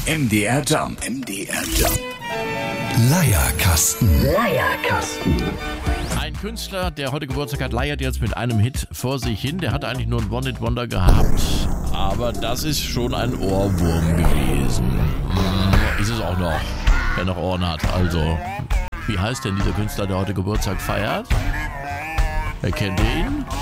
MDR Jump. MDR Jump. Leierkasten. Ein Künstler, der heute Geburtstag hat, leiert jetzt mit einem Hit vor sich hin. Der hat eigentlich nur ein One-Hit-Wonder gehabt. Aber das ist schon ein Ohrwurm gewesen. Ist es auch noch, wer noch Ohren hat. Also, wie heißt denn dieser Künstler, der heute Geburtstag feiert? Wer kennt ihn?